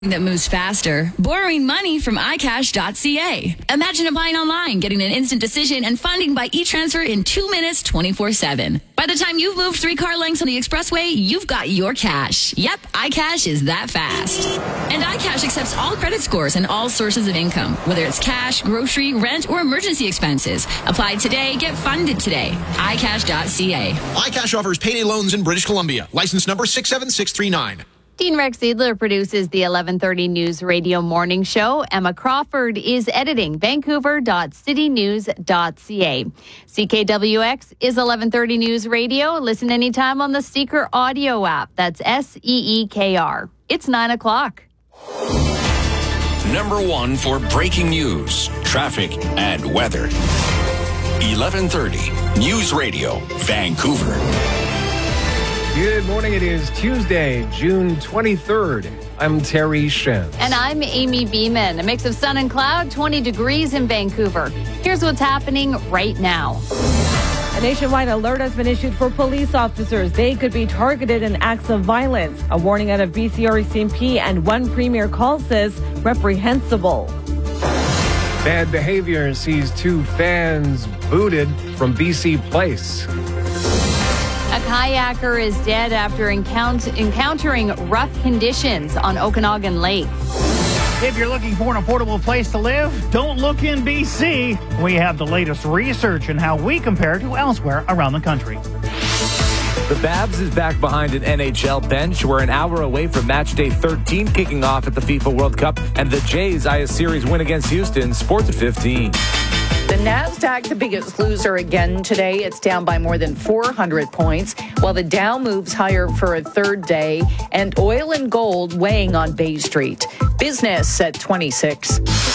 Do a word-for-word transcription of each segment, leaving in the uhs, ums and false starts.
that moves faster. Borrowing money from i cash dot c a. Imagine applying online, getting an instant decision, and funding by e-transfer in two minutes, twenty-four seven. By the time you've moved three car lengths on the expressway, you've got your cash. Yep, iCash is that fast. And iCash accepts all credit scores and all sources of income, whether it's cash, grocery, rent, or emergency expenses. Apply today, get funded today. i cash dot c a. iCash offers payday loans in British Columbia. License number six seven six three nine. Dean Rex Adler produces the eleven thirty News Radio Morning Show. Emma Crawford is editing vancouver dot city news dot c a. C K W X is eleven thirty News Radio. Listen anytime on the Seeker audio app. That's S E E K R. It's nine o'clock. Number one for breaking news, traffic, and weather. eleven thirty News Radio, Vancouver. Good morning. It is Tuesday, June twenty-third. I'm Terry Shen. And I'm Amy Beeman. A mix of sun and cloud, twenty degrees in Vancouver. Here's what's happening right now. A nationwide alert has been issued for police officers. They could be targeted in acts of violence. A warning out of B C R E C M P, and one premier call says reprehensible. Bad behavior sees two fans booted from B C Place. A kayaker is dead after encount- encountering rough conditions on Okanagan Lake. If you're looking for an affordable place to live, don't look in B C. We have the latest research and how we compare to elsewhere around the country. The Babs is back behind an N H L bench. We're an hour away from match day thirteen kicking off at the FIFA World Cup, and the Jays eye a series win against Houston. Sports at fifteen. The NASDAQ, the biggest loser again today. It's down by more than four hundred points, while the Dow moves higher for a third day, and oil and gold weighing on Bay Street. Business at twenty-six.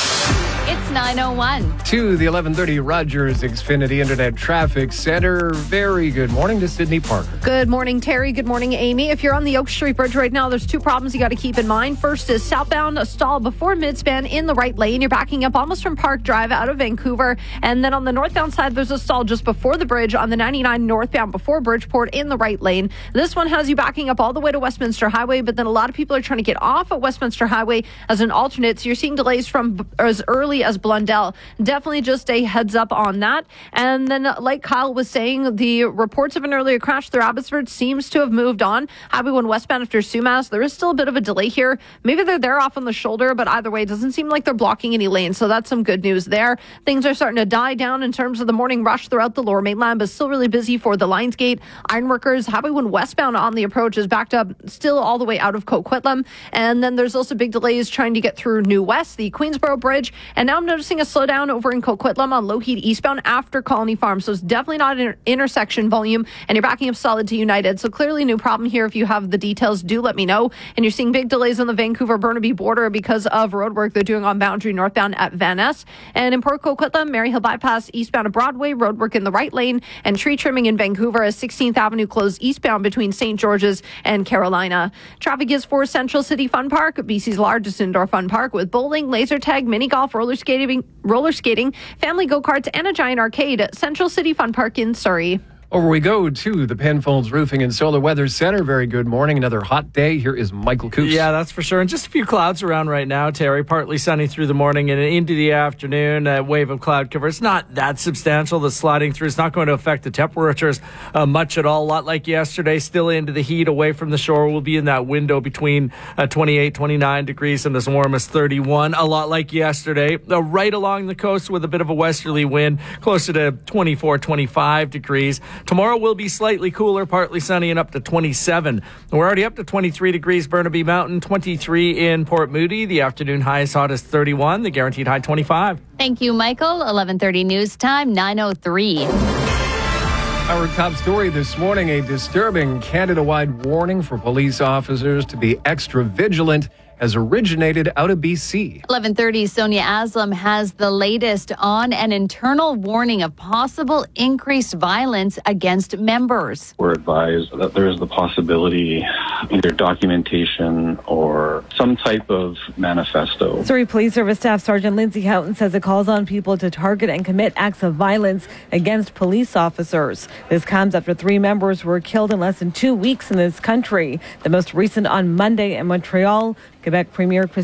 It's nine oh one. To the eleven thirty Rogers Xfinity Internet Traffic Center. Very good morning to Sydney Parker. Good morning, Terry. Good morning, Amy. If you're on the Oak Street Bridge right now, there's two problems you got to keep in mind. First is southbound, a stall before midspan in the right lane. You're backing up almost from Park Drive out of Vancouver. And then on the northbound side, there's a stall just before the bridge on the ninety-nine northbound before Bridgeport in the right lane. This one has you backing up all the way to Westminster Highway, but then a lot of people are trying to get off at Westminster Highway as an alternate. So you're seeing delays from as early as Blundell. Definitely just a heads up on that. And then, like Kyle was saying, the reports of an earlier crash through Abbotsford seems to have moved on. Highway one westbound after Sumas. There is still a bit of a delay here. Maybe they're there off on the shoulder, but either way, it doesn't seem like they're blocking any lanes. So that's some good news there. Things are starting to die down in terms of the morning rush throughout the Lower Mainland, but still really busy for the Lionsgate. Ironworkers, Highway one westbound on the approach is backed up still all the way out of Coquitlam. And then there's also big delays trying to get through New West, the Queensboro Bridge. And now I'm noticing a slowdown over in Coquitlam on Lougheed eastbound after Colony Farm. So it's definitely not an intersection volume, and you're backing up solid to United. So clearly new problem here. If you have the details, do let me know. And you're seeing big delays on the Vancouver-Burnaby border because of road work they're doing on Boundary northbound at Van Ness. And in Port Coquitlam, Maryhill Bypass eastbound of Broadway, road work in the right lane, and tree trimming in Vancouver as sixteenth Avenue closed eastbound between Saint George's and Carolina. Traffic is for Central City Fun Park, B C's largest indoor fun park, with bowling, laser tag, mini golf, roller skating, roller skating, family go-karts, and a giant arcade at Central City Fun Park in Surrey. Over we go to the Penfolds Roofing and Solar Weather Center. Very good morning. Another hot day. Here is Michael Coos. Yeah, that's for sure. And just a few clouds around right now, Terry. Partly sunny through the morning and into the afternoon. A wave of cloud cover. It's not that substantial. The sliding through is not going to affect the temperatures uh, much at all. A lot like yesterday. Still into the heat away from the shore. We'll be in that window between uh, twenty-eight, twenty-nine degrees and as warm as thirty-one. A lot like yesterday. Uh, right along the coast with a bit of a westerly wind. Closer to twenty-four, twenty-five degrees. Tomorrow will be slightly cooler, partly sunny and up to twenty-seven. We're already up to twenty-three degrees Burnaby Mountain, twenty-three in Port Moody. The afternoon high is hot as thirty-one, the guaranteed high twenty-five. Thank you, Michael. eleven thirty news time, nine oh three. Our top story this morning, a disturbing Canada-wide warning for police officers to be extra vigilant has originated out of B C. eleven thirty, Sonia Aslam has the latest on an internal warning of possible increased violence against members. We're advised that there is the possibility, either documentation or some type of manifesto. Surrey Police Service Staff Sergeant Lindsay Houghton says it calls on people to target and commit acts of violence against police officers. This comes after three members were killed in less than two weeks in this country. The most recent on Monday in Montreal. Quebec Premier